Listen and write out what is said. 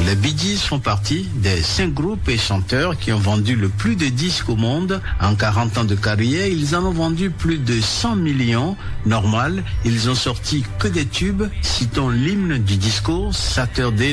Les Bee Gees font partie des 5 groupes et chanteurs qui ont vendu le plus de disques au monde. En 40 ans de carrière, ils en ont vendu plus de 100 millions. Normal, ils ont sorti que des tubes. Citons l'hymne du disco, Saturday